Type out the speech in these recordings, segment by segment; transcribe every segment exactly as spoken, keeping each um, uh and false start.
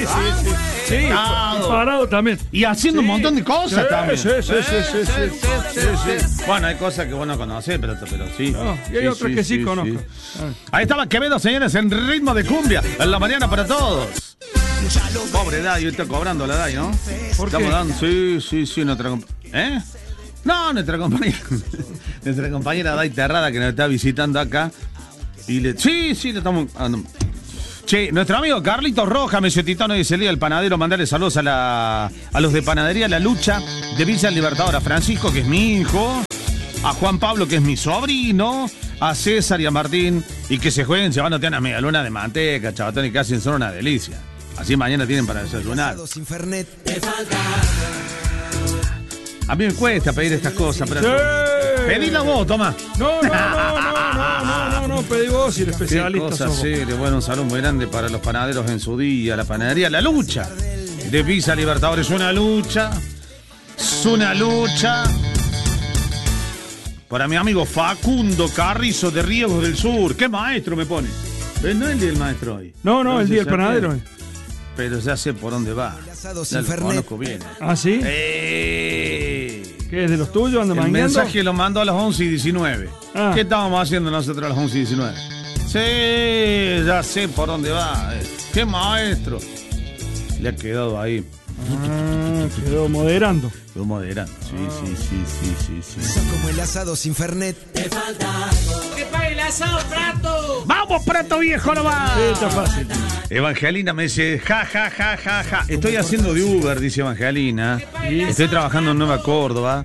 Sí, sí, sí. sí parado. parado también. Y haciendo sí. un montón de cosas sí, también. Sí, sí, sí, sí, sí, sí, sí, sí, sí. Bueno, hay cosas que vos no conocés, pero, pero sí. No, y hay sí, otras sí, que sí, sí, conozco. sí. Ah. Ahí estaba Quevedo, señores, en ritmo de cumbia. En la mañana para todos. Pobre Day, hoy está cobrando la Day, ¿no? ¿Por Estamos qué? dando, sí, sí, sí, nuestra comp- ¿Eh? No, nuestra compañera. Nuestra compañera Day Terrada que nos está visitando acá. Y le. Sí, sí, le estamos. Ah, no. Che, nuestro amigo Carlitos Roja, Mesio Titano, dice el día del panadero, mandarle saludos a la a los de Panadería La Lucha de Villa Libertador, a Francisco, que es mi hijo, a Juan Pablo, que es mi sobrino, a César y a Martín, y que se jueguen llevándote unas medialunas de manteca, chavatón, y casi son una delicia. Así mañana tienen para desayunar. A mí me cuesta pedir estas cosas, pero... Sí. Pedila vos, toma. No, no, no, no, no, no, no, no, pedí vos y el Qué especialista cosa sos vos. seria. Bueno, un saludo muy grande para los panaderos en su día, la panadería La Lucha de Villa Libertadores. Una lucha, es una lucha. Para mi amigo Facundo Carrizo de Riegos del Sur. ¿Qué maestro me pone? ¿Ves? No es el día del maestro hoy. No, no, el día del ya panadero. sé, pero ya sé por dónde va. Ya lo conozco bien. ¿Ah, sí? ¡Eh! ¿Qué es de los tuyos? ¿Anda El mangueando? mensaje lo mandó a las once y diecinueve. Ah. ¿Qué estábamos haciendo nosotros a las once y diecinueve? Sí, ya sé por dónde va. ¡Qué maestro! Le ha quedado ahí. Ah, quedó moderando. Quedó moderando. Sí, sí, sí, sí, sí, sí. Son como el asado sin Fernet. Te falta algo. ¡Que pague el asado, Prato! ¡Vamos, Prato Viejo, nomás! Sí, está fácil. Evangelina me dice, ja, ja, ja, ja, ja. Estoy haciendo de Uber, dice Evangelina. Estoy trabajando en Nueva Córdoba.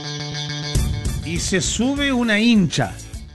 Y se sube una hincha.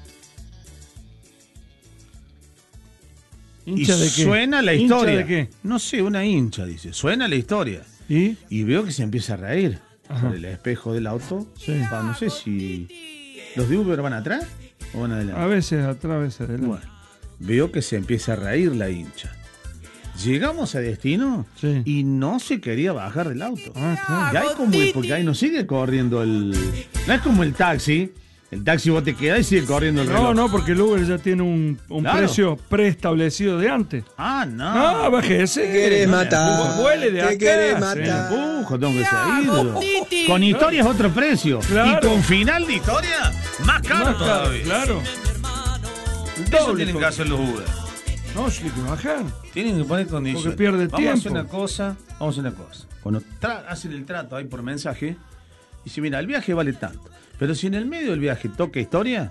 ¿Hincha y de qué? suena la ¿Hincha historia. de qué? No sé, una hincha, dice. Suena la historia. ¿Y? Y veo que se empieza a reír. Ajá. Por el espejo del auto. Sí. Pa, no sé si los de Uber van atrás o van adelante. A veces atrás, a veces adelante. Bueno, veo que se empieza a reír la hincha. Llegamos a destino Sí. y no se quería bajar del auto. Ah, claro. Y ahí como, porque ahí no sigue corriendo el... No es como el taxi. El taxi vos te quedás y sigue corriendo el reloj. No, no, porque el Uber ya tiene un, un Claro. precio preestablecido de antes. Ah, no. No, bájese. Te querés No, matar. Vuele de Te acá. querés sí. matar. Empujo, tengo que seguirlo. Con historia es otro precio. Claro. Y con final de historia, más caro Más caro, todavía. claro. Eso Doble tienen que todo. hacer los Uber. No, sí, hay que bajar. Tienen que poner condiciones. Porque pierde vamos tiempo. a hacer una cosa, vamos a hacer una cosa. Cuando tra- hacen el trato ahí por mensaje, y si mira, el viaje vale tanto. Pero si en el medio del viaje toca historia,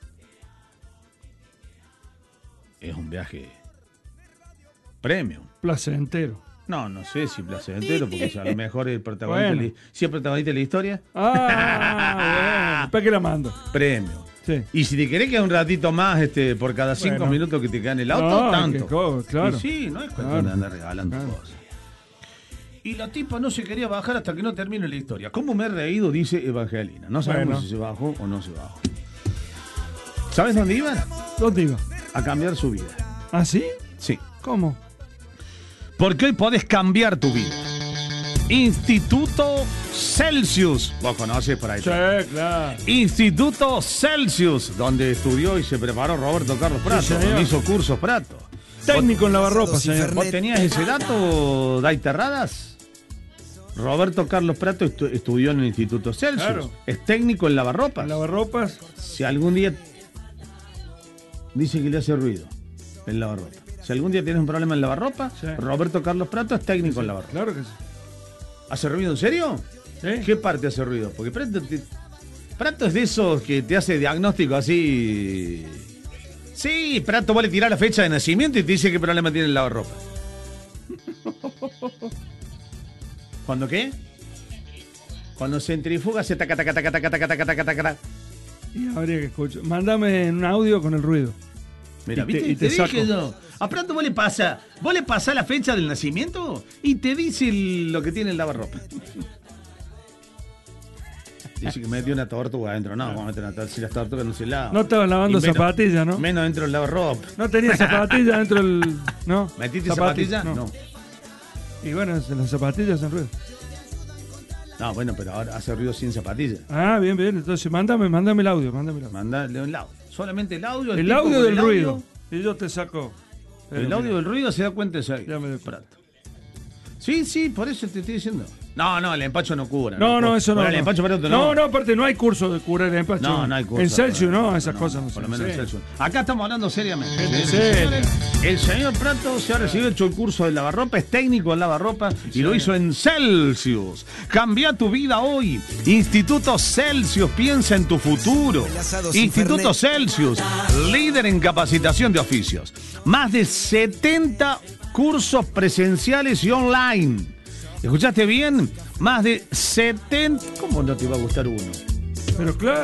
es un viaje premium. Placentero. No, no sé si placentero, porque a lo mejor el protagonista, Bueno. li- si el protagonista de la historia, Ah, bueno. ¿Para qué la mando? premio. Sí. Y si te querés quedar un ratito más este, por cada cinco Bueno. minutos que te queda en el auto, No, tanto. que co- claro. Y sí, no es cuestión Claro. de andar regalando Claro. cosas. Y la tipa no se quería bajar hasta que no termine la historia. ¿Cómo me he reído? Dice Evangelina. No sabemos Bueno. si se bajó o no se bajó. ¿Sabes dónde iban? ¿Dónde iba? A cambiar su vida. ¿Ah, sí? Sí. ¿Cómo? Porque hoy podés cambiar tu vida. Instituto Celsius. Vos conocés por ahí. Sí, claro. Instituto Celsius, donde estudió y se preparó Roberto Carlos Prato, Sí, señor. donde hizo cursos Prato. Técnico en lavarropa, Sin señor. Fernet. ¿Vos tenías ese dato, Day Terradas? Roberto Carlos Prato estu- estudió en el Instituto Celsius. Claro. Es técnico en lavarropas. En lavarropas. Si algún día dice que le hace ruido el lavarropa. Si algún día tienes un problema en lavarropa, Sí. Roberto Carlos Prato es técnico en lavarropa. Claro que sí. ¿Hace ruido en serio? ¿Sí? ¿Qué parte hace ruido? Porque Prato, te- Prato es de esos que te hace diagnóstico así. Sí, Prato vos le tirás la fecha de nacimiento y te dice qué problema tiene el lavarropa. ¿Cuándo qué? Cuando centrifuga se taca, taca, taca, taca, taca, taca, taca, taca. Y habría que escuchar. Mándame un audio con el ruido. Mira, Y te- ¿viste? y te, te dije saco. yo. A Prato vos le pasa, vos le pasás la fecha del nacimiento y te dice el- lo que tiene el lavarropa. Dice que metió una tortuga adentro. No, vamos a meter una tortuga. Si las tortugas no se lavan. No estabas lavando Y menos- zapatillas, ¿no? Menos dentro del lavarropa. No tenía zapatillas dentro del. ¿No? ¿Metiste Zapatillas, zapatilla? No. Y bueno, las zapatillas hacen ruido. No, bueno, pero ahora hace ruido sin zapatilla. Ah, bien, bien. Entonces, mándame, mándame el audio, mándame el audio. Mandale un audio. Solamente el audio. El tipo audio con del el ruido. Y yo te saco. El audio del ruido se da cuenta de Ya me doy Prato. Sí, sí, por eso te estoy diciendo. No, no, el empacho no cura. No, no, eso no. Bueno, el no. empacho para otro no, no. no, aparte no hay curso de curar el empacho. No, no hay curso. En Celsius, no, no, no, esas no, cosas no por lo se menos en hacen. Celsius. Acá estamos hablando seriamente. Gente Sí, seria. El señor Prato se ha recibido hecho el curso de lavarropa, es técnico en lavarropa y lo hizo en Celsius. Cambia tu vida hoy. Instituto Celsius, piensa en tu futuro. Instituto Celsius, líder en capacitación de oficios. Más de setenta cursos presenciales y online. ¿Escuchaste bien? Más de setenta. ¿Cómo no te va a gustar uno? Pero claro.